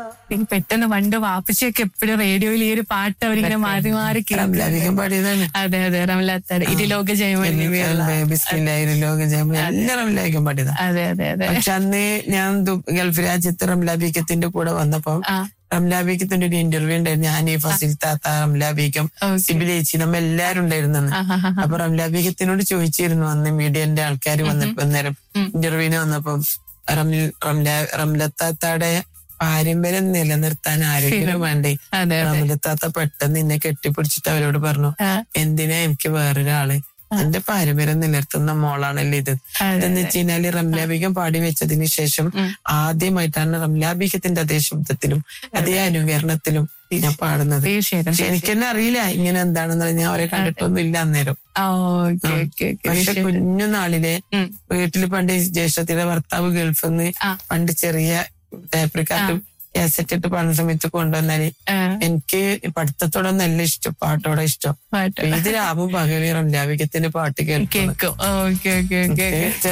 എനിക്ക് പെട്ടെന്ന് പണ്ട് വാപ്പച്ചിയൊക്കെ എപ്പോഴും റേഡിയോയിൽ ഈ ഒരു പാട്ട് അവരിങ്ങനെ മാറി മാറി റംലാബിക്കും പാടിയതാണ്. അതെ അതെ റംലാത്താട് ഇരുലോക ജയമണി ലോക ജയമണി എല്ലാം റംലാബിക്കും പാടിയതാണ്. അതെ അതെ അതെ. പക്ഷെ അന്ന് ഞാൻ ഗൾഫ് രാജ്യത്ത് റംലാബിക്കത്തിന്റെ കൂടെ വന്നപ്പം റംലാബിക്കത്തിന്റെ ഒരു ഇന്റർവ്യൂ ഉണ്ടായിരുന്നു. ഞാൻ ഫസിൽ താത്ത, റംലാബിക്കും, സിബിലേച്ചി, നമ്മ എല്ലാരും ഉണ്ടായിരുന്നു. അപ്പൊ റംലാബിക്കത്തിനോട് ചോദിച്ചിരുന്നു അന്ന് മീഡിയന്റെ ആൾക്കാർ വന്നപ്പോ നേരം ഇന്റർവ്യൂവിന് വന്നപ്പം റംലത്താത്തയുടെ പാരമ്പര്യം നിലനിർത്താൻ ആരെങ്കിലും വേണ്ടേ? റംലത്താത്ത പെട്ടെന്ന് എന്നെ കെട്ടിപ്പിടിച്ചിട്ട് അവരോട് പറഞ്ഞു, എന്തിനാ എനിക്ക് വേറൊരാള്, എന്റെ പാരമ്പര്യം നിലനിർത്തുന്ന മോളാണല്ലോ ഇത്. എന്ന് വെച്ച് കഴിഞ്ഞാല് റംലാബികം പാടി വെച്ചതിന് ശേഷം ആദ്യമായിട്ടാണ് റംലാബികത്തിന്റെ അതേ ശബ്ദത്തിലും അതേ അനുകരണത്തിലും ഞാൻ പാടുന്നത്. പക്ഷെ എനിക്കെന്നെ അറിയില്ല ഇങ്ങനെ എന്താണെന്ന് ഞാൻ അവരെ കണ്ടിട്ടൊന്നും ഇല്ല അന്നേരം. പക്ഷെ കുഞ്ഞുനാളിലെ വീട്ടില് പണ്ട് ജ്യേഷ്ഠത്തിയുടെ ഭർത്താവ് ഗൾഫിൽ നിന്ന് പണ്ട് ചെറിയ ടേപ്രിക്കാർട്ടും കാസറ്റ് ഇട്ട് പാടുന്ന സമയത്ത് കൊണ്ടുവന്നാല് എനിക്ക് പഠിത്തത്തോടെ നല്ല ഇഷ്ടം, പാട്ടോടെ ഇഷ്ടം. ഇത് രാവും പകലും റംലാബികത്തിന്റെ പാട്ട് കേൾക്കും.